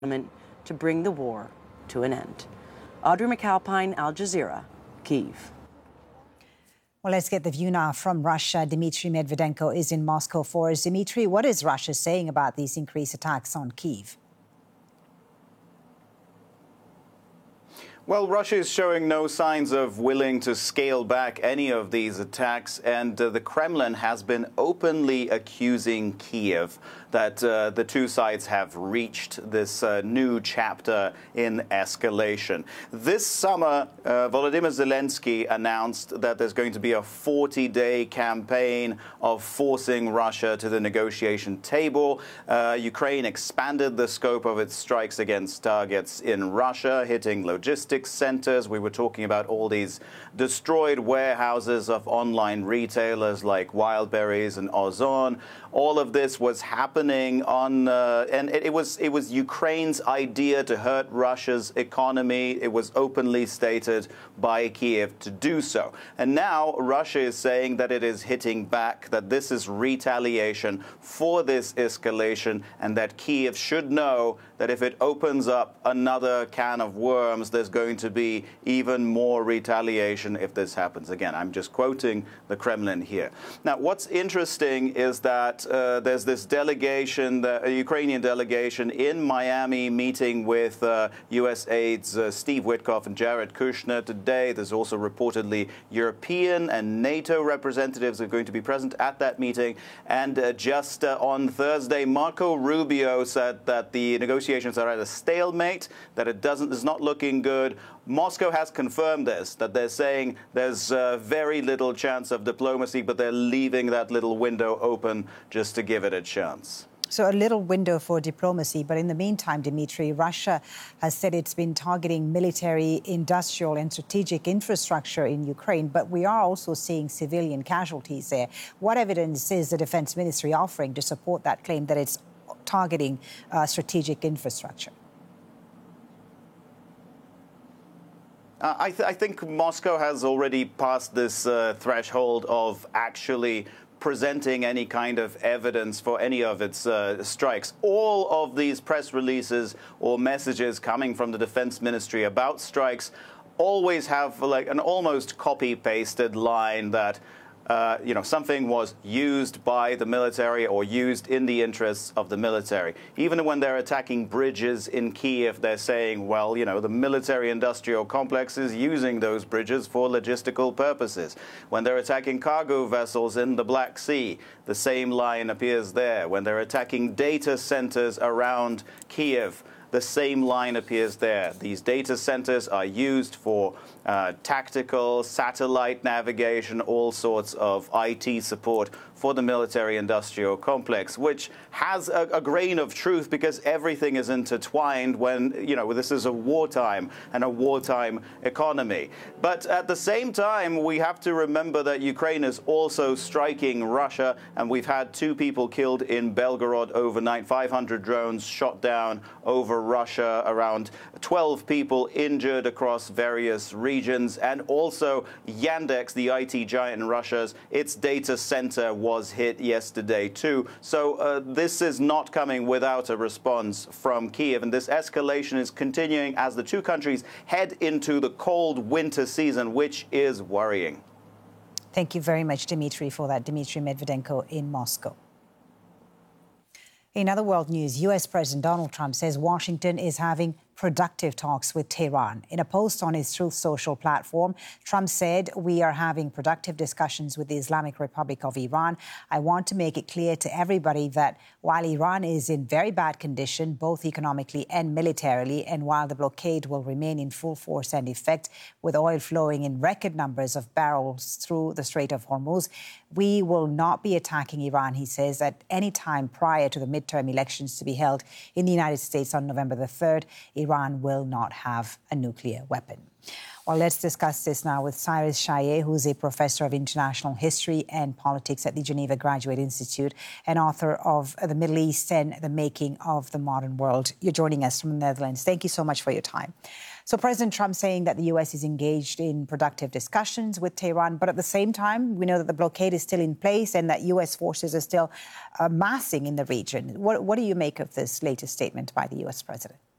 to bring the war to an end. Audrey McAlpine, Al Jazeera, Kyiv. Well, let's get the view now from Russia. Dmitry Medvedenko is in Moscow for us. Dmitry, what is Russia saying about these increased attacks on Kyiv? Well, Russia is showing no signs of willing to scale back any of these attacks, and the Kremlin has been openly accusing Kyiv that the two sides have reached this new chapter in escalation. This summer, Volodymyr Zelensky announced that there's going to be a 40-day campaign of forcing Russia to the negotiation table. Ukraine expanded the scope of its strikes against targets in Russia, hitting logistics centers. We were talking about all these destroyed warehouses of online retailers like Wildberries and Ozon. All of this was happening on, and it was Ukraine's idea to hurt Russia's economy. It was openly stated by Kyiv to do so. And now Russia is saying that it is hitting back, that this is retaliation for this escalation, and that Kyiv should know that if it opens up another can of worms, there's going to be even more retaliation if this happens again. I'm just quoting the Kremlin here. Now, what's interesting is that there's this delegation, a Ukrainian delegation in Miami meeting with U.S. aides Steve Witkoff and Jared Kushner today. There's also reportedly European and NATO representatives are going to be present at that meeting. And just on Thursday, Marco Rubio said that the negotiations are at a stalemate, that it's not looking good. Moscow has confirmed this, that they're saying there's very little chance of diplomacy, but they're leaving that little window open just to give it a chance. So a little window for diplomacy. But in the meantime, Dmitry, Russia has said it's been targeting military, industrial and strategic infrastructure in Ukraine. But we are also seeing civilian casualties there. What evidence is the Defense Ministry offering to support that claim that it's targeting strategic infrastructure? I think Moscow has already passed this threshold of actually presenting any kind of evidence for any of its strikes. All of these press releases or messages coming from the Defense Ministry about strikes always have like an almost copy-pasted line that something was used by the military or used in the interests of the military. Even when they're attacking bridges in Kyiv, they're saying, well, the military-industrial complex is using those bridges for logistical purposes. When they're attacking cargo vessels in the Black Sea, the same line appears there. When they're attacking data centers around Kyiv, the same line appears there. These data centers are used for tactical, satellite navigation, all sorts of IT support for the military-industrial complex, which has a grain of truth because everything is intertwined when, this is a wartime and a wartime economy. But at the same time, we have to remember that Ukraine is also striking Russia, and we've had 2 people killed in Belgorod overnight, 500 drones shot down over Russia, around 12 people injured across various regions, and also Yandex, the IT giant in Russia, its data center was hit yesterday too. So this is not coming without a response from Kyiv, and this escalation is continuing as the two countries head into the cold winter season, which is worrying. Thank you very much, Dmitry, for that. Dmitry Medvedenko in Moscow. In other world news, U.S. President Donald Trump says Washington is having productive talks with Tehran. In a post on his Truth Social platform, Trump said, "We are having productive discussions with the Islamic Republic of Iran. I want to make it clear to everybody that while Iran is in very bad condition, both economically and militarily, and while the blockade will remain in full force and effect, with oil flowing in record numbers of barrels through the Strait of Hormuz, we will not be attacking Iran," he says, at any time prior to the midterm elections to be held in the United States on November the 3rd. Iran will not have a nuclear weapon. Well, let's discuss this now with Cyrus Chaillet, who's a professor of international history and politics at the Geneva Graduate Institute and author of The Middle East and the Making of the Modern World. You're joining us from the Netherlands. Thank you so much for your time. So President Trump saying that the U.S. is engaged in productive discussions with Tehran, but at the same time, we know that the blockade is still in place and that U.S. forces are still massing in the region. What do you make of this latest statement by the U.S. president?